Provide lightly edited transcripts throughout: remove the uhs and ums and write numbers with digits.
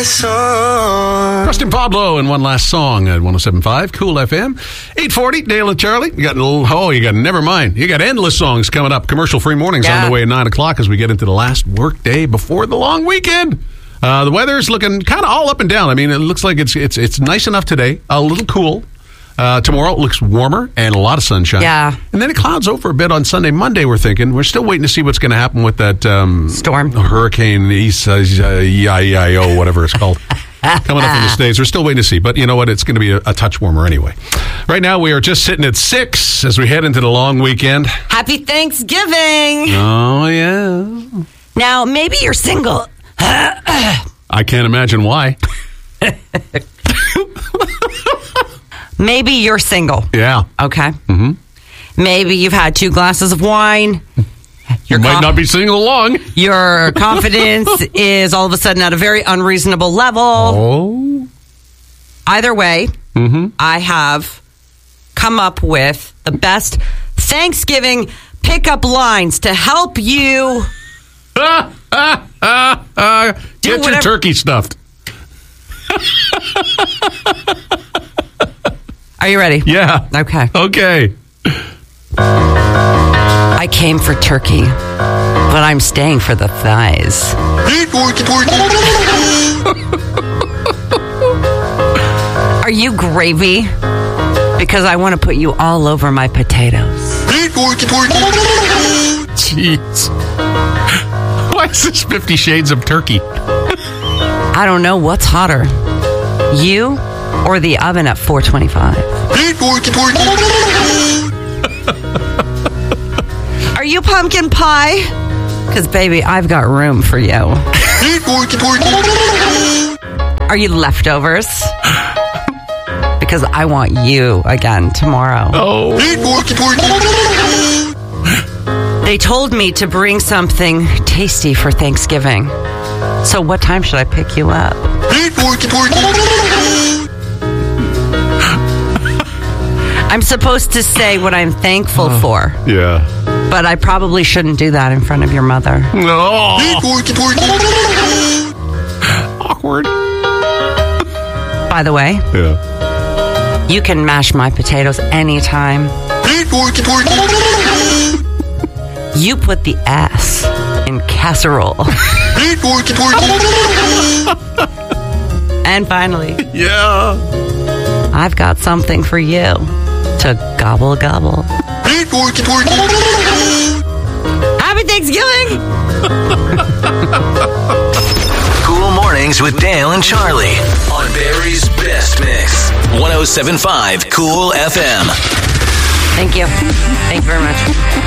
last song. Rustin Pablo and One Last Song at 107.5 Cool FM. 8:40, Dale and Charlie. You got never mind. You got endless songs coming up. Commercial-free mornings on the way at 9 o'clock as we get into the last work day before the long weekend. The weather's looking kind of all up and down. I mean, it looks like it's nice enough today, a little cool. Tomorrow it looks warmer and a lot of sunshine. Yeah. And then it clouds over a bit on Sunday. Monday, we're thinking. We're still waiting to see what's going to happen with that storm. Hurricane Isaias, whatever it's called. Coming up in the States. We're still waiting to see. But you know what? It's going to be a touch warmer anyway. Right now, we are just sitting at 6 as we head into the long weekend. Happy Thanksgiving. Oh, yeah. Now, maybe you're single. I can't imagine why. Maybe you're single. Yeah. Okay. Mm-hmm. Maybe you've had 2 glasses of wine. You might not be singing along. Your confidence is all of a sudden at a very unreasonable level. Oh. Either way, I have come up with the best Thanksgiving pickup lines to help you get your turkey stuffed. Are you ready? Yeah. Okay. I came for turkey, but I'm staying for the thighs. Are you gravy? Because I want to put you all over my potatoes. Jeez. Why is this 50 Shades of Turkey? I don't know what's hotter, you or the oven at 425. Are you pumpkin pie? Because, baby, I've got room for you. Are you leftovers? Because I want you again tomorrow. Oh. They told me to bring something tasty for Thanksgiving. So what time should I pick you up? I'm supposed to say what I'm thankful for. Yeah. But I probably shouldn't do that in front of your mother. No. Awkward. By the way, you can mash my potatoes anytime. You put the S in casserole. And finally, I've got something for you to gobble gobble. Happy Thanksgiving! Cool Mornings with Dale and Charlie on Barrie's Best Mix. 107.5 Cool FM. Thank you. Thank you very much.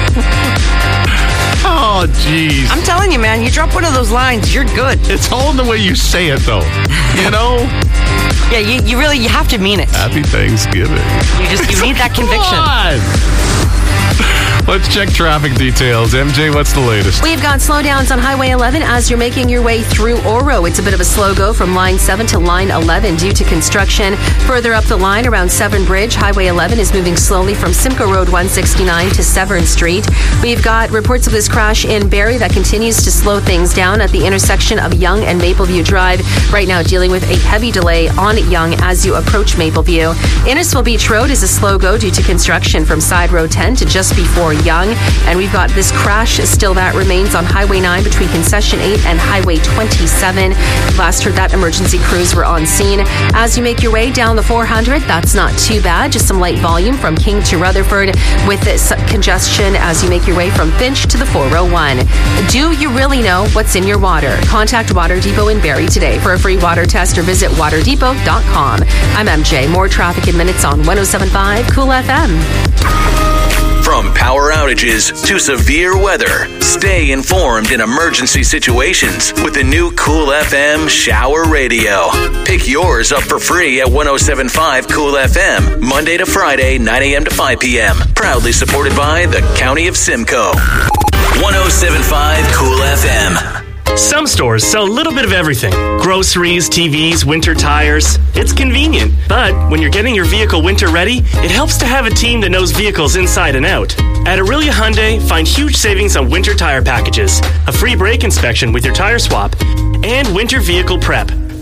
Oh, jeez. I'm telling you, man, you drop one of those lines, you're good. It's all in the way you say it, though. You know? Yeah, you have to mean it. Happy Thanksgiving. You need that conviction. Come on. Let's check traffic details. MJ, what's the latest? We've got slowdowns on Highway 11 as you're making your way through Oro. It's a bit of a slow go from line 7 to line 11 due to construction. Further up the line around Severn Bridge, Highway 11 is moving slowly from Simcoe Road 169 to Severn Street. We've got reports of this crash in Barrie that continues to slow things down at the intersection of Yonge and Mapleview Drive. Right now dealing with a heavy delay on Yonge as you approach Mapleview. Innisfil Beach Road is a slow go due to construction from Side Road 10 to just before Yonge. And we've got this crash still that remains on Highway 9 between Concession 8 and Highway 27. Last heard that emergency crews were on scene. As you make your way down the 400, that's not too bad. Just some light volume from King to Rutherford with this congestion as you make your way from Finch to the 401. Do you really know what's in your water? Contact Water Depot in Barrie today for a free water test or visit waterdepot.com. I'm MJ. More traffic in minutes on 107.5 Cool FM. From power outages to severe weather, stay informed in emergency situations with the new Cool FM Shower Radio. Pick yours up for free at 107.5 Cool FM, Monday to Friday, 9 a.m. to 5 p.m. Proudly supported by the County of Simcoe. 107.5 Cool FM. Some stores sell a little bit of everything. Groceries, TVs, winter tires. It's convenient. But when you're getting your vehicle winter ready, it helps to have a team that knows vehicles inside and out. At Aurelia Hyundai, find huge savings on winter tire packages, a free brake inspection with your tire swap, and winter vehicle prep.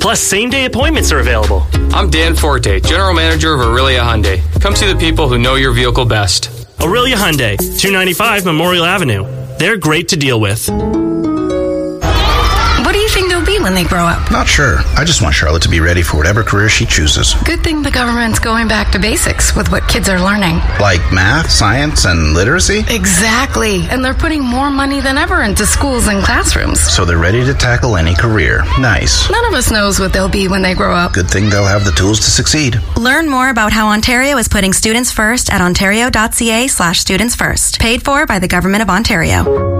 Plus, same-day appointments are available. I'm Dan Forte, General Manager of Aurelia Hyundai. Come see the people who know your vehicle best. Aurelia Hyundai, 295 Memorial Avenue. They're great to deal with. What do you think they'll be when they grow up? Not sure. I just want Charlotte to be ready for whatever career she chooses. Good thing the government's going back to basics with what kids are learning. Like math, science, and literacy? Exactly. And they're putting more money than ever into schools and classrooms. So they're ready to tackle any career. Nice. None of us knows what they'll be when they grow up. Good thing they'll have the tools to succeed. Learn more about how Ontario is putting students first at ontario.ca/students first. Paid for by the Government of Ontario.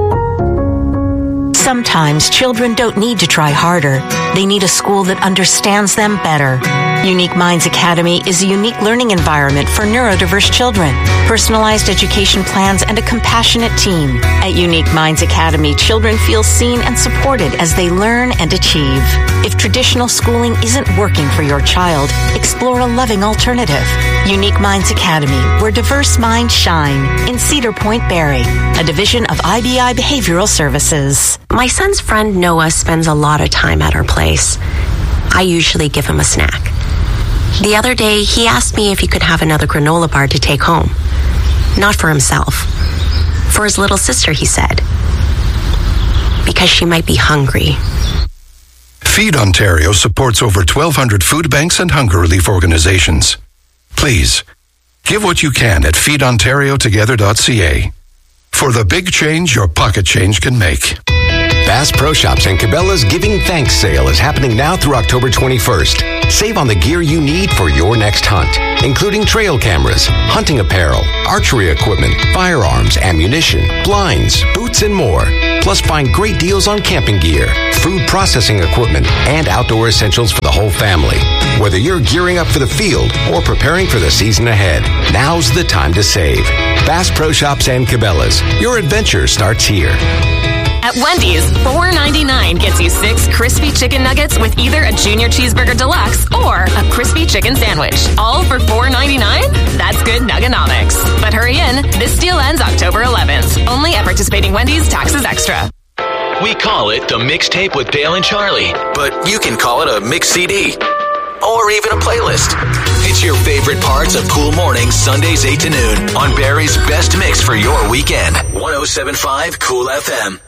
Sometimes children don't need to try harder. They need a school that understands them better. Unique Minds Academy is a unique learning environment for neurodiverse children, personalized education plans, and a compassionate team. At Unique Minds Academy, children feel seen and supported as they learn and achieve. If traditional schooling isn't working for your child, explore a loving alternative. Unique Minds Academy, where diverse minds shine, in Cedar Point, Barrie, a division of IBI Behavioral Services. My son's friend Noah spends a lot of time at our place. I usually give him a snack. The other day, he asked me if he could have another granola bar to take home. Not for himself. For his little sister, he said. Because she might be hungry. Feed Ontario supports over 1,200 food banks and hunger relief organizations. Please, give what you can at feedontariotogether.ca. For the big change your pocket change can make. Bass Pro Shops and Cabela's Giving Thanks sale is happening now through October 21st. Save on the gear you need for your next hunt, including trail cameras, hunting apparel, archery equipment, firearms, ammunition, blinds, boots, and more. Plus, find great deals on camping gear, food processing equipment, and outdoor essentials for the whole family. Whether you're gearing up for the field or preparing for the season ahead, now's the time to save. Bass Pro Shops and Cabela's. Your adventure starts here. At Wendy's, $4.99 gets you 6 crispy chicken nuggets with either a Junior Cheeseburger Deluxe or a crispy chicken sandwich. All for $4.99? That's good nuggonomics. But hurry in. This deal ends October 11th. Only at participating Wendy's, taxes extra. We call it the Mixtape with Dale and Charlie, but you can call it a mix CD or even a playlist. It's your favorite parts of Cool Mornings, Sundays 8 to noon on Barrie's best mix for your weekend. 107.5 Cool FM.